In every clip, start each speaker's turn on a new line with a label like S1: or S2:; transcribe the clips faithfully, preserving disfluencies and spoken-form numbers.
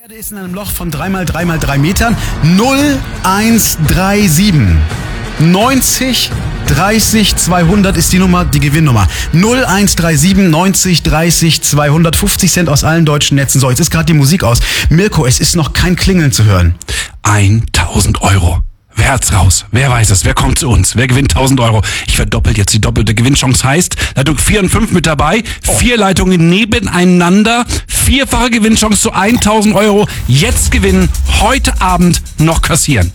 S1: Erde ist in einem Loch von drei mal drei mal drei Metern. null eins drei sieben neunzig dreißig zweihundert ist die Nummer, die Gewinnnummer. null eins drei sieben neunzig dreißig zweihundert. fünfzig Cent aus allen deutschen Netzen. So, jetzt ist gerade die Musik aus. Mirko, es ist noch kein Klingeln zu hören.
S2: tausend Euro. Wer hat's raus? Wer weiß es? Wer kommt zu uns? Wer gewinnt tausend Euro? Ich verdoppel jetzt die doppelte Gewinnchance. Heißt, Leitung vier und fünf mit dabei. Vier Leitungen nebeneinander. Vierfache Gewinnchance zu tausend Euro. Jetzt gewinnen. Heute Abend noch kassieren.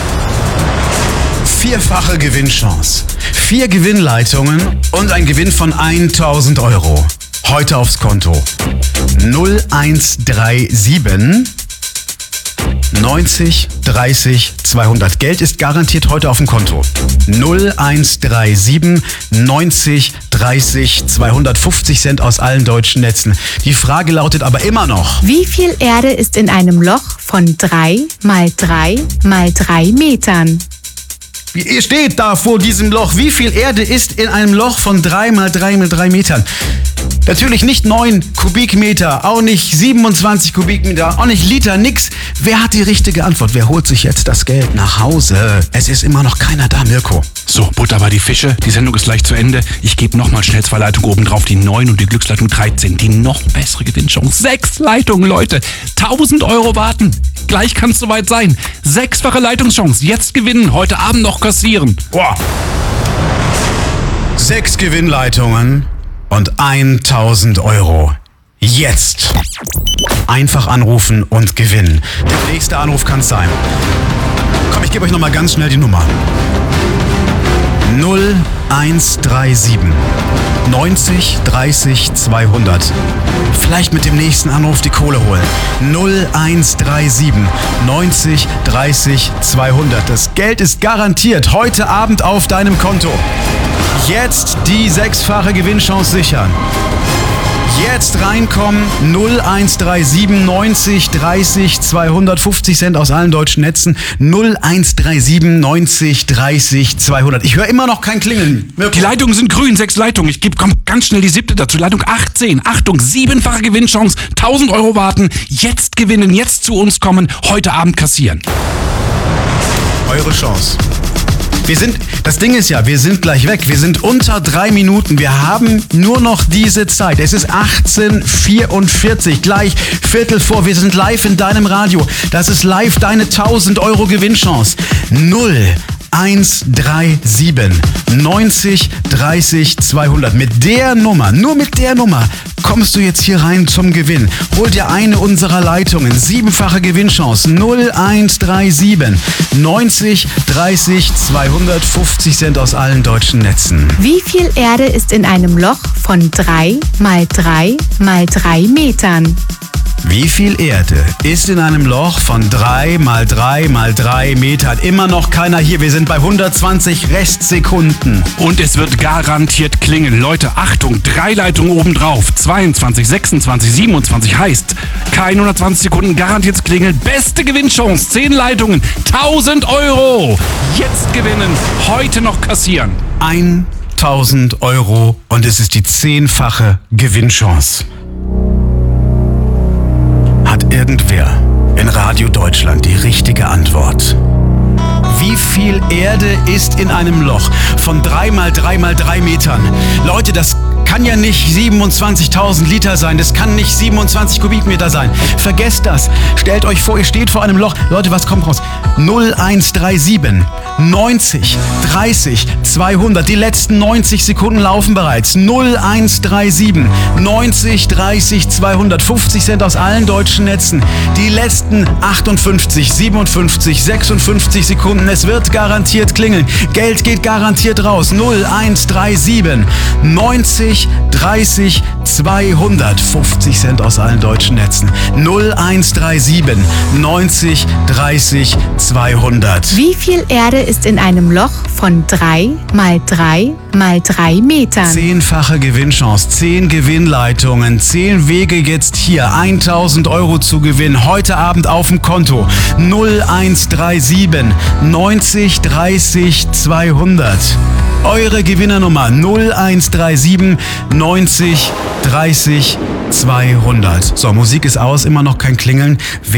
S1: Vierfache Gewinnchance. Vier Gewinnleitungen und ein Gewinn von tausend Euro. Heute aufs Konto. null eins drei sieben neunzig dreißig zweihundert. Geld ist garantiert heute auf dem Konto. null eins drei sieben neunzig dreißig zweihundert. fünfzig Cent aus allen deutschen Netzen. Die Frage lautet aber immer noch:
S3: Wie viel Erde ist in einem Loch von drei mal drei mal drei Metern?
S1: Ihr steht da vor diesem Loch. Wie viel Erde ist in einem Loch von drei mal drei mal drei Metern? Natürlich nicht neun Kubikmeter, auch nicht siebenundzwanzig Kubikmeter, auch nicht Liter, nix. Wer hat die richtige Antwort? Wer holt sich jetzt das Geld nach Hause? Es ist immer noch keiner da, Mirko.
S2: So, Butter bei die Fische. Die Sendung ist gleich zu Ende. Ich gebe nochmal schnell zwei Leitungen oben drauf. Die neun und die Glücksleitung dreizehn. Die noch bessere Gewinnchance. Sechs Leitungen, Leute. tausend Euro warten. Gleich kann es soweit sein. Sechsfache Leitungschance. Jetzt gewinnen. Heute Abend noch kassieren.
S1: Boah. Sechs Gewinnleitungen und tausend Euro. Jetzt. Einfach anrufen und gewinnen. Der nächste Anruf kann es sein. Komm, ich gebe euch nochmal ganz schnell die Nummer. null eins drei sieben neunzig dreißig zweihundert. Vielleicht mit dem nächsten Anruf die Kohle holen. null eins drei sieben neunzig dreißig zweihundert. Das Geld ist garantiert heute Abend auf deinem Konto. Jetzt die sechsfache Gewinnchance sichern. Jetzt reinkommen, null eins drei sieben neunzig dreißig zweihundert, fünfzig Cent aus allen deutschen Netzen, null eins drei sieben neunzig dreißig zweihundert. Ich höre immer noch kein Klingeln. Mirko.
S2: Die Leitungen sind grün, sechs Leitungen. Ich gebe komm, ganz schnell die siebte dazu. Leitung achtzehn. Achtung, siebenfache Gewinnchance, tausend Euro warten. Jetzt gewinnen, jetzt zu uns kommen, heute Abend kassieren.
S1: Eure Chance. Wir sind, das Ding ist ja, wir sind gleich weg. Wir sind unter drei Minuten. Wir haben nur noch diese Zeit. Es ist achtzehn Uhr vierundvierzig, gleich Viertel vor. Wir sind live in deinem Radio. Das ist live deine tausend Euro Gewinnchance. null eins drei sieben neunzig dreißig zweihundert. Mit der Nummer, nur mit der Nummer, kommst du jetzt hier rein zum Gewinn. Hol dir eine unserer Leitungen. Siebenfache Gewinnchance. null eins drei sieben neunzig dreißig zweihundert. fünfzig Cent aus allen deutschen Netzen.
S3: Wie viel Erde ist in einem Loch von drei mal drei mal drei Metern?
S1: Wie viel Erde ist in einem Loch von drei mal drei mal drei Metern? Immer noch keiner hier. Wir sind bei hundertzwanzig Restsekunden.
S2: Und es wird garantiert klingen. Leute, Achtung, drei Leitungen oben drauf. zweiundzwanzig, sechsundzwanzig, siebenundzwanzig heißt, keine hundertzwanzig Sekunden garantiertes Klingeln. Beste Gewinnchance, zehn Leitungen, tausend Euro. Jetzt gewinnen, heute noch kassieren.
S1: tausend Euro und es ist die zehnfache Gewinnchance. Hat irgendwer in Radio Deutschland die richtige Antwort? Wie viel Erde ist in einem Loch von drei mal drei mal drei Metern? Leute, das kann ja nicht siebenundzwanzigtausend Liter sein. Das kann nicht siebenundzwanzig Kubikmeter sein. Vergesst das. Stellt euch vor, ihr steht vor einem Loch. Leute, was kommt raus? null eins drei sieben neunzig dreißig zweihundert. Die letzten neunzig Sekunden laufen bereits. null eins drei sieben neunzig dreißig zweihundert. fünfzig Cent aus allen deutschen Netzen. Die letzten achtundfünfzig, siebenundfünfzig, sechsundfünfzig Sekunden. Es wird garantiert klingeln. Geld geht garantiert raus. null eins drei sieben neunzig dreißig zweihundert. fünfzig Cent aus allen deutschen Netzen. null eins drei sieben neunzig dreißig zweihundert.
S3: Wie viel Erde ist in einem Loch von drei mal drei mal drei Metern?
S1: Zehnfache Gewinnchance, zehn Gewinnleitungen, zehn Wege jetzt hier, tausend Euro zu gewinnen. Heute Abend auf dem Konto. null eins drei sieben neunzig dreißig zweihundert. Eure Gewinnernummer null eins drei sieben neunzig dreißig zweihundert. So, Musik ist aus, immer noch kein Klingeln.